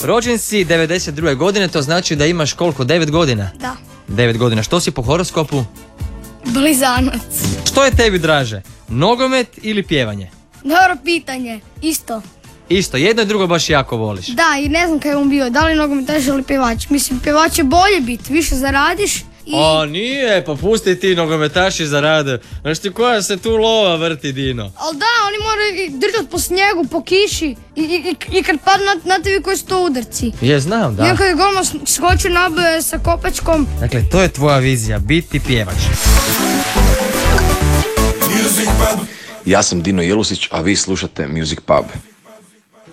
Rođen si 92. godine, to znači da imaš koliko, 9 godina? Da. 9 godina, što si po horoskopu? Blizanac. Što je tebi draže, nogomet ili pjevanje? Dobro pitanje, isto. Isto, jedno i drugo baš jako voliš. Da, i ne znam kaj je on bio, da li nogometaš ili pjevač. Mislim, pjevač je bolje biti, više zaradiš i... O, nije, pa pusti ti, nogometaši zarade. Znaš ti koja se tu lova vrti, Dino? Ali da, oni moraju držati po snijegu, po kiši i kad padnu na tebi koji su to udarci. Je, znam, da. I kad je golman skočio naboje sa kopačkom. Dakle, to je tvoja vizija, biti pjevač. Ja sam Dino Jelusić, a vi slušate Music Pub.